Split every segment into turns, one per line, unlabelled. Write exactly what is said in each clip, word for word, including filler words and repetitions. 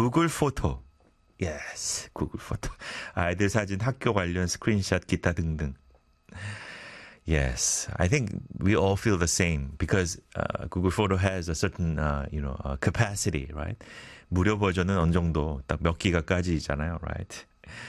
구글 포토. Yes, 구글 포토. 아이들 사진, 학교 관련 스크린샷, 기타 등등. Yes, I think we all feel the same because uh, Google Photo has a certain, uh, you know, uh, capacity, right? 무료 버전은 어느 정도 딱 몇 기가까지잖아요, right?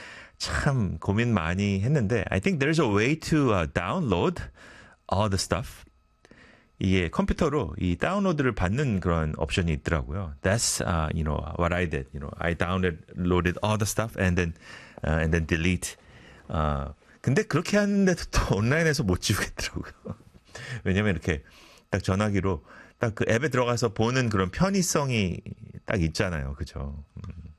참 고민 많이 했는데 I think there's a way to uh, download all the stuff. 이게 컴퓨터로 이 다운로드를 받는 그런 옵션이 있더라고요. That's uh, you know what I did. You know, I downloaded all the stuff and then uh, and then delete. Uh, 근데 그렇게 하는데도 또 온라인에서 못 지우겠더라고요. 왜냐면 이렇게 딱 전화기로 딱 그 앱에 들어가서 보는 그런 편의성이 딱 있잖아요. 그죠? 음,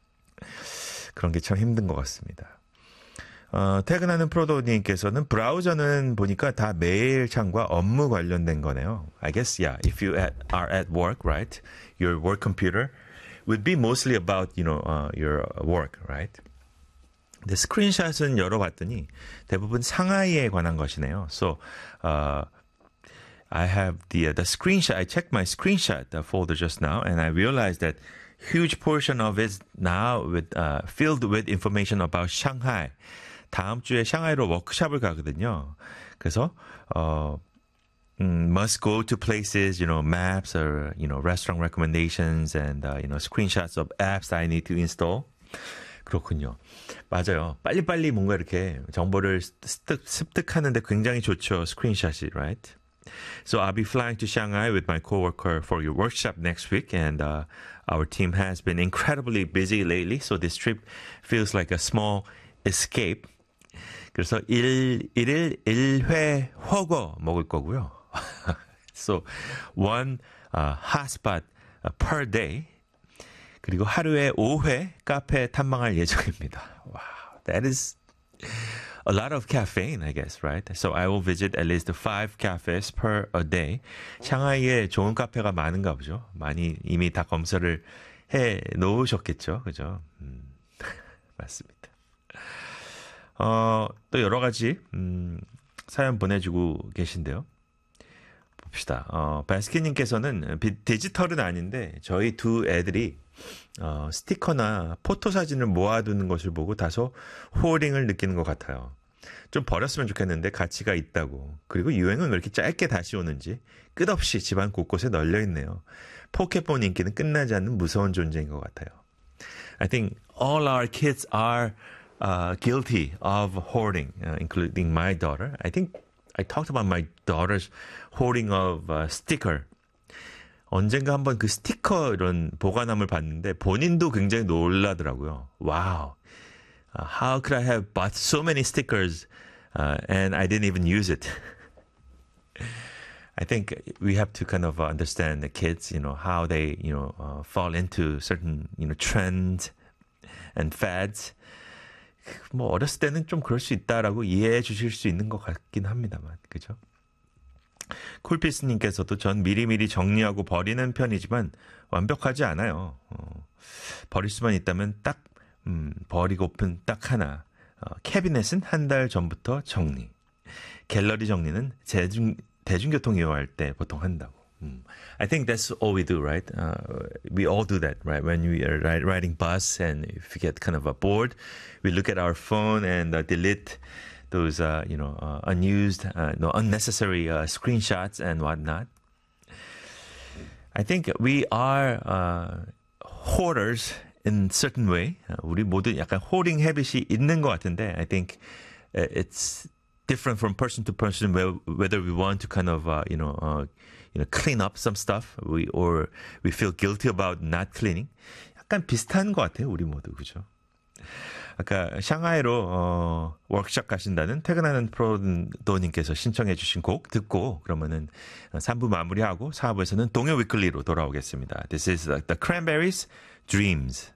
그런 게 참 힘든 것 같습니다. 어, 퇴근하는 프로도님께서는 브라우저는 보니까 다 메일 창과 업무 관련된 거네요. I guess, yeah, if you at, are at work, right? Your work computer would be mostly about, you know, uh, your work, right? 근데 스크린샷은 열어봤더니 대부분 상하이에 관한 것이네요. So, uh, I have the, uh, the screenshot, I checked my screenshot folder just now and I realized that huge portion of it now with, uh, filled with information about Shanghai. 다음 주에 샹하이로 워크숍을 가거든요. 그래서 어 um, must go to places, you know, maps or you know, restaurant recommendations and uh, you know, screenshots of apps I need to install. 그렇군요. 맞아요. 빨리빨리 뭔가 이렇게 정보를 습득, 습득하는데 굉장히 좋죠. 스크린샷이, right? So I'll be flying to Shanghai with my coworker for your workshop next week and uh, our team has been incredibly busy lately. So this trip feels like a small escape. 그래서 일, 일일 일회 허거 먹을 거고요. So one uh, hotspot per day. 그리고 하루에 오 회 카페 탐방할 예정입니다. Wow, that is a lot of caffeine, I guess, right? So I will visit at least five cafes per a day. 샹하이에 좋은 카페가 많은가 보죠. 많이 이미 다 검사를 해 놓으셨겠죠, 그죠? 음, 맞습니다. 어, 또 여러 가지 음, 사연 보내주고 계신데요. 봅시다. 어, 바스키님께서는 디지털은 아닌데 저희 두 애들이 어, 스티커나 포토 사진을 모아두는 것을 보고 다소 호링을 느끼는 것 같아요. 좀 버렸으면 좋겠는데 가치가 있다고. 그리고 유행은 왜 이렇게 짧게 다시 오는지 끝없이 집안 곳곳에 널려있네요. 포켓몬 인기는 끝나지 않는 무서운 존재인 것 같아요. I think all our kids are uh, guilty of hoarding, uh, including my daughter. I think I talked about my daughter's hoarding of uh, sticker. 언젠가 한번 그 스티커 이런 보관함을 봤는데 본인도 굉장히 놀라더라고요. Wow. Uh, how could I have bought so many stickers uh, and I didn't even use it? I think we have to kind of understand the kids, you know, how they, you know, uh, fall into certain, you know, trends and fads. 뭐 어렸을 때는 좀 그럴 수 있다라고 이해해 주실 수 있는 것 같긴 합니다만, 그죠? 쿨피스님께서도 전 미리미리 정리하고 버리는 편이지만 완벽하지 않아요. 어, 버릴 수만 있다면 딱 음, 버리고픈 딱 하나. 어, 캐비넷은 한 달 전부터 정리. 갤러리 정리는 대중, 대중교통 이용할 때 보통 한다고. 음. I think that's all we do, right? Uh, we all do that, right? When we are riding bus and if we get kind of bored, we look at our phone and uh, delete those, uh, you know, uh, unused, uh, no, unnecessary uh, screenshots and whatnot. I think we are uh, hoarders in certain way. Uh, 우리 모두 약간 hoarding habit이 있는 것 같은데, I think uh, it's different from person to person whether we want to kind of, uh, you know, uh, you know, clean up some stuff, we or we feel guilty about not cleaning. 약간 비슷한 것 같아요, 우리 모두, 그죠? 아까 샹하이로 어, 워크숍 가신다는 퇴근하는 프로도님께서 신청해 주신 곡 듣고 그러면은 삼 부 마무리하고 사 부에서는 동요 위클리로 돌아오겠습니다. This is the Cranberries, Dreams.